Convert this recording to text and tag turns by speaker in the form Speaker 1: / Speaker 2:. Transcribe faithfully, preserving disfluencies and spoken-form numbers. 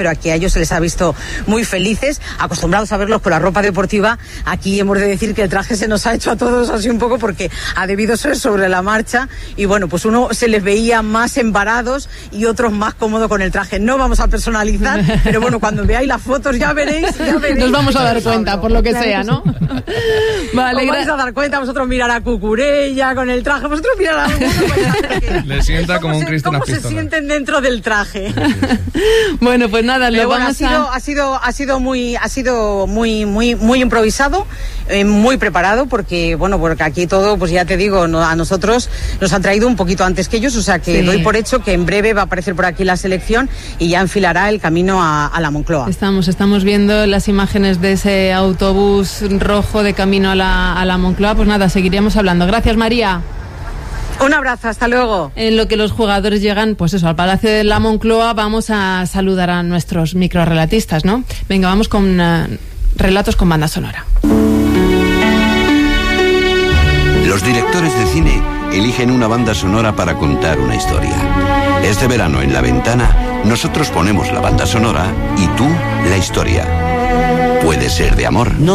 Speaker 1: pero aquí a ellos se les ha visto muy felices, acostumbrados a verlos con la ropa deportiva. Aquí hemos de decir que el traje se nos ha hecho a todos así un poco porque ha debido ser sobre la marcha y bueno, pues uno se les veía más embarados y otros más cómodos con el traje. No vamos a personalizar, pero bueno, cuando veáis las fotos ya veréis, ya veréis.
Speaker 2: Nos vamos a dar cuenta, por lo que sea, ¿no?
Speaker 1: Vale, os vais a dar cuenta, vosotros mirar a Cucurella con el traje, vosotros mirar a alguno. Que,
Speaker 3: Le sienta como un Cristo
Speaker 1: ¿Cómo se sienten dentro del traje?
Speaker 2: Bueno, pues nada, lo
Speaker 1: bueno,
Speaker 2: vamos
Speaker 1: ha sido,
Speaker 2: a...
Speaker 1: ha sido, ha sido muy, ha sido muy, muy, muy improvisado, eh, muy preparado, porque bueno, porque aquí todo, pues ya te digo, no, a nosotros nos han traído un poquito antes que ellos, o sea que
Speaker 2: Sí.
Speaker 1: doy por hecho que en breve va a aparecer por aquí la selección y ya enfilará el camino a, a la Moncloa.
Speaker 2: Estamos, estamos viendo las imágenes de ese autobús rojo de camino a la, a la Moncloa. Pues nada, seguiríamos hablando. Gracias, María.
Speaker 1: Un abrazo, hasta luego.
Speaker 2: En lo que los jugadores llegan, pues eso, al Palacio de la Moncloa, vamos a saludar a nuestros microrelatistas, ¿no? Venga, vamos con uh, relatos con banda sonora.
Speaker 4: Los directores de cine eligen una banda sonora para contar una historia. Este verano en La Ventana, nosotros ponemos la banda sonora y tú la historia. Puede ser de amor. No.